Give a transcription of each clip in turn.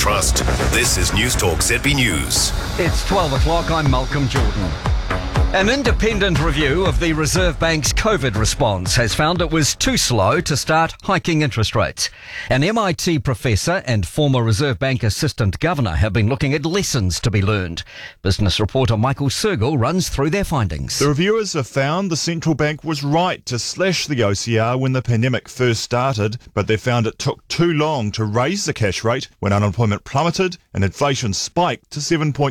trust. This is News Talk ZB News. It's 12 o'clock. I'm Malcolm Jordan. An independent review of the Reserve Bank's COVID response has found it was too slow to start hiking interest rates. An MIT professor and former Reserve Bank assistant governor have been looking at lessons to be learned. Business reporter Michael Sergel runs through their findings. The reviewers have found the central bank was right to slash the OCR when the pandemic first started, but they found it took too long to raise the cash rate when unemployment plummeted and inflation spiked to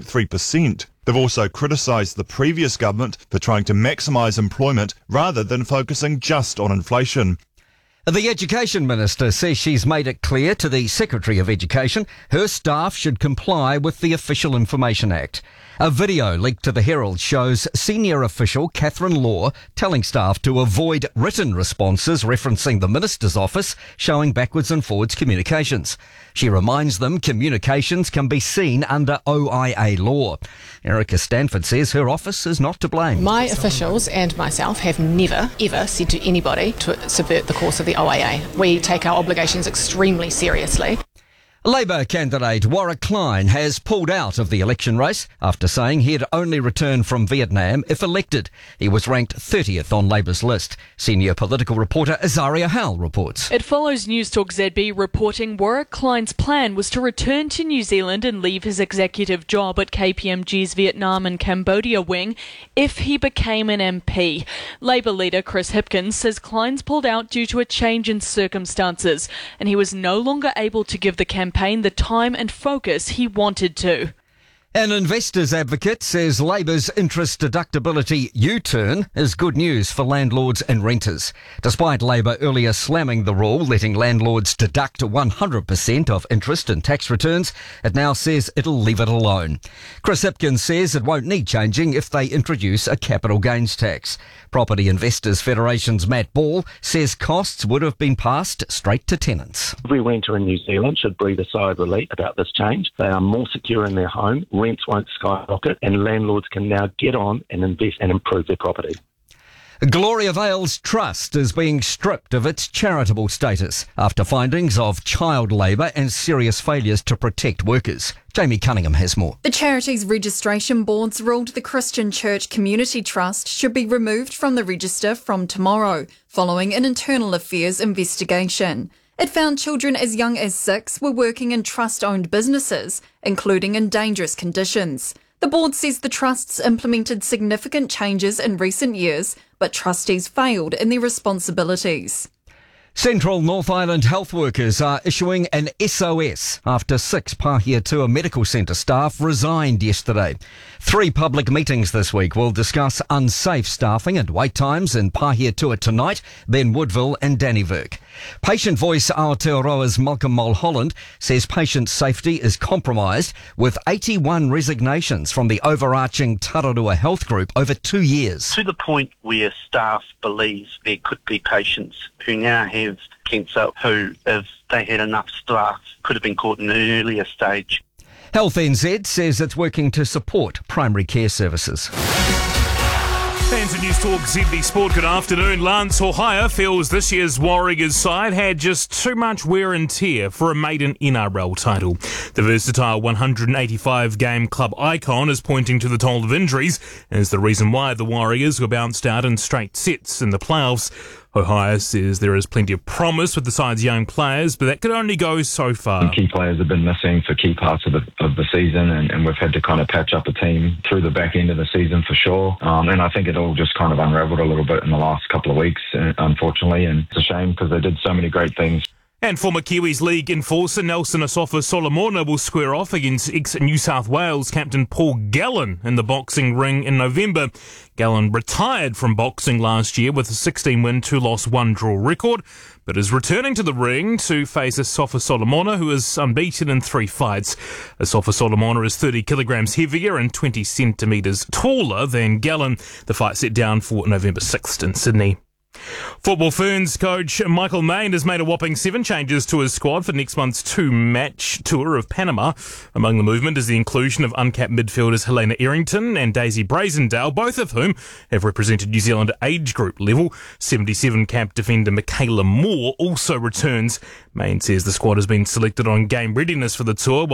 7.3%. They've also criticised the previous government for trying to maximise employment rather than focusing just on inflation. The Education Minister says she's made it clear to the Secretary of Education her staff should comply with the Official Information Act. A video leaked to the Herald shows senior official Catherine Law telling staff to avoid written responses referencing the Minister's office showing backwards and forwards communications. She reminds them communications can be seen under OIA law. Erica Stanford says her office is not to blame. My officials and myself have never, ever said to anybody to subvert the course of the OIA. We take our obligations extremely seriously. Labour candidate Warwick Klein has pulled out of the election race after saying he'd only return from Vietnam if elected. He was ranked 30th on Labour's list. Senior political reporter Azaria Howell reports. It follows News Talk ZB reporting Warwick Klein's plan was to return to New Zealand and leave his executive job at KPMG's Vietnam and Cambodia wing if he became an MP. Labour leader Chris Hipkins says Klein's pulled out due to a change in circumstances and he was no longer able to give the campaign the time and focus he wanted to. An investors advocate says Labour's interest deductibility U-turn is good news for landlords and renters. Despite Labour earlier slamming the rule, letting landlords deduct 100% of interest and tax returns, it now says it'll leave it alone. Chris Hipkins says it won't need changing if they introduce a capital gains tax. Property Investors Federation's Matt Ball says costs would have been passed straight to tenants. Every renter in New Zealand should breathe a sigh of relief about this change. They are more secure in their home, rents won't skyrocket, and landlords can now get on and invest and improve their property. Gloria Vale's trust is being stripped of its charitable status after findings of child labour and serious failures to protect workers. Jamie Cunningham has more. The charity's registration boards ruled the Christian Church Community Trust should be removed from the register from tomorrow, following an internal affairs investigation. It found children as young as 6 were working in trust-owned businesses, including in dangerous conditions. The board says the trusts implemented significant changes in recent years, but trustees failed in their responsibilities. Central North Island health workers are issuing an SOS after 6 Pahiatua Medical Centre staff resigned yesterday. 3 public meetings this week will discuss unsafe staffing and wait times in Pahiatua tonight, then Woodville and Dannevirke. Patient Voice Aotearoa's Malcolm Mulholland says patient safety is compromised with 81 resignations from the overarching Tararua Health Group over 2 years. To the point where staff believe there could be patients who now have cancer who, if they had enough staff, could have been caught in an earlier stage. Health NZ says it's working to support primary care services. Fans of News Talk ZB Sport, good afternoon. Lance Hohaia feels this year's Warriors side had just too much wear and tear for a maiden NRL title. The versatile 185-game club icon is pointing to the toll of injuries as the reason why the Warriors were bounced out in straight sets in the playoffs. Hohaia says there is plenty of promise with the side's young players, but that could only go so far. Key players have been missing for key parts of the season, and we've had to kind of patch up a team through the back end of the season for sure. And I think it all just kind of unraveled a little bit in the last couple of weeks, unfortunately, and it's a shame because they did so many great things. And former Kiwis League enforcer Nelson Asafa Solomona will square off against ex-New South Wales captain Paul Gallen in the boxing ring in November. Gallen retired from boxing last year with a 16-win, 2-loss, 1-draw record, but is returning to the ring to face Asafa Solomona, who is unbeaten in 3 fights. Asafa Solomona is 30 kilograms heavier and 20 centimetres taller than Gallen. The fight set down for November 6th in Sydney. Football Ferns coach Michael Main has made a whopping 7 changes to his squad for next month's 2-match tour of Panama. Among the movement is the inclusion of uncapped midfielders Helena Errington and Daisy Brazendale, both of whom have represented New Zealand at age group level. 77-capped defender Michaela Moore also returns. Main says the squad has been selected on game readiness for the tour,